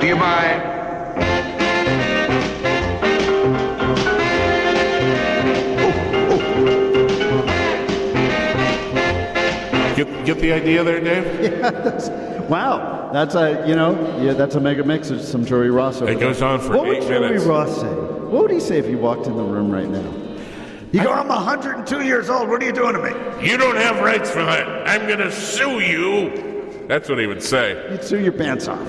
Do you buy? Get the idea there, Dave? Yeah, wow. That's a mega mix of some Joey Ross over It goes on for 8 minutes. What would Joey Ross say? What would he say if he walked in the room right now? He'd go, I'm 102 years old. What are you doing to me? You don't have rights for that. I'm going to sue you. That's what he would say. You'd sue your pants off.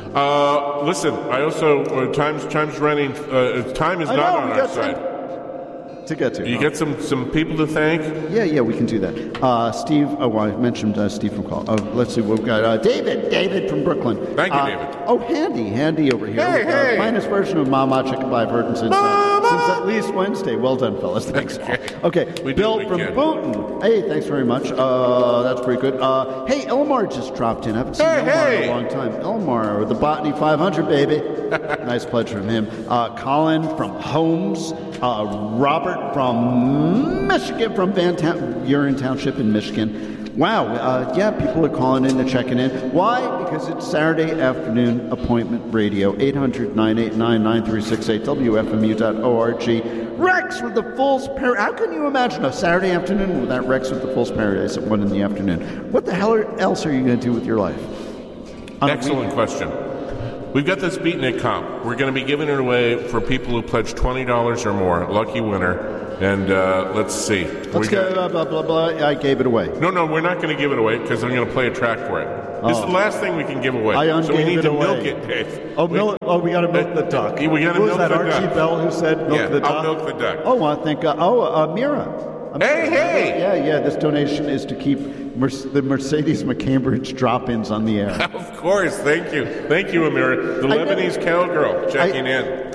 Listen, I also, time's running, time is not on our side. To get to. You get some people to thank? Yeah, we can do that. Steve, I mentioned Steve from Call. Let's see, we've got David from Brooklyn. Thank you, David. Oh, Handy over here. Hey. Finest version of Mama Chicken I've heard since at least Wednesday. Well done, fellas. Thanks. Okay, Bill from Booton. Hey, thanks very much. That's pretty good. Hey, Elmar just dropped in. I haven't seen Elmar in a long time. Elmar, the Botany 500, baby. Nice pledge from him. Colin from Holmes. Robert from Michigan, from Urin Township in Michigan. Wow, people are calling in, they're checking in. Why? Because it's Saturday afternoon appointment radio, 800-989-9368, WFMU.org. Rex with the Fool's Paradise. How can you imagine a Saturday afternoon without Rex with the Fool's Paradise at 1 in the afternoon? What the hell else are you going to do with your life? Excellent question. We've got this Beatnik comp. We're going to be giving it away for people who pledge $20 or more. Lucky winner. And let's see. Let's go, blah, blah, blah. I gave it away. No, we're not going to give it away because I'm going to play a track for it. This is the last thing we can give away. So we need to milk it, Dave. We got to milk the duck. We got to milk the duck. Was that Archie Bell who said milk the duck? I'll milk the duck. Oh, I think, Mira. Hey! Yeah, this donation is to keep the Mercedes McCambridge drop-ins on the air. Of course, thank you, Amira, the Lebanese cowgirl checking in,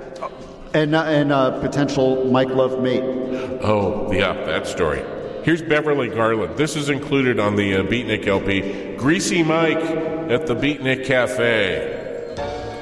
and potential Mike Love mate. Oh, yeah, that story. Here's Beverly Garland. This is included on the Beatnik LP. Greasy Mike at the Beatnik Cafe.